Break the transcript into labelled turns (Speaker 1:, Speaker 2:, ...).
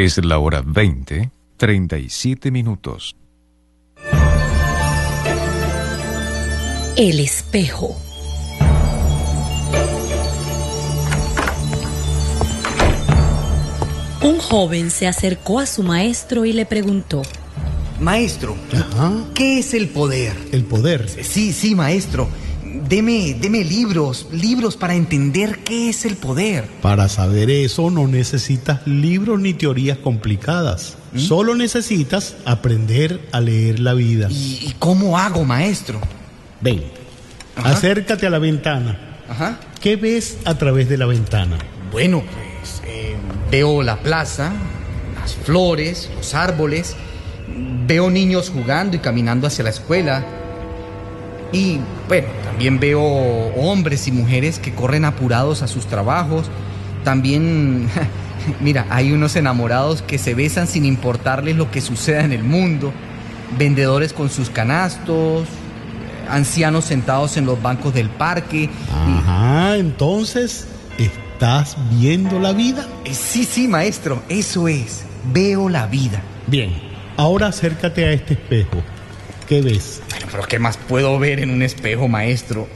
Speaker 1: Es la hora 20:37.
Speaker 2: El espejo. Un joven se acercó a su maestro y le preguntó:
Speaker 3: Maestro, ¿qué es el poder?
Speaker 4: ¿El poder?
Speaker 3: Sí, maestro. Deme libros para entender qué es el poder.
Speaker 4: Para saber eso no necesitas libros ni teorías complicadas. Solo necesitas aprender a leer la vida.
Speaker 3: ¿Y cómo hago, maestro?
Speaker 4: Ven, acércate a la ventana. ¿Qué ves a través de la ventana?
Speaker 3: Bueno, pues veo la plaza, las flores, los árboles. Veo niños jugando y caminando hacia la escuela. Y, bueno, también veo hombres y mujeres que corren apurados a sus trabajos. También, mira, hay unos enamorados que se besan sin importarles lo que suceda en el mundo. Vendedores con sus canastos. Ancianos sentados en los bancos del parque.
Speaker 4: Entonces, ¿estás viendo la vida?
Speaker 3: Sí, maestro, eso es. Veo la vida.
Speaker 4: Bien, ahora acércate a este espejo. ¿Qué ves?
Speaker 3: Bueno, pero ¿qué más puedo ver en un espejo, maestro?